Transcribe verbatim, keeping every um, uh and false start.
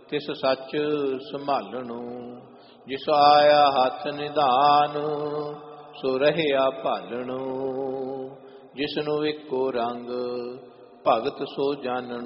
ਤਿਸ ਸੱਚ ਸੰਭਾਲਣੋ। ਜਿਸ ਆਇਆ ਹੱਥ ਨਿਧਾਨ ਸੋ ਰਹਿਆ ਭਾਲਣੋ। ਜਿਸਨੂੰ ਇੱਕੋ ਰੰਗ ਭਗਤ ਸੋ ਜਾਣਨੋ।